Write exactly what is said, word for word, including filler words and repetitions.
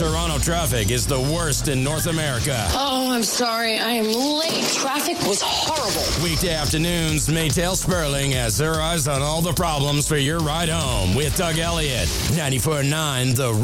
Toronto traffic is the worst in North America. Oh, I'm sorry. I am late. Traffic was horrible. Weekday afternoons, Maytel Sperling has her eyes on all the problems for your ride home with Doug Elliott. ninety-four point nine The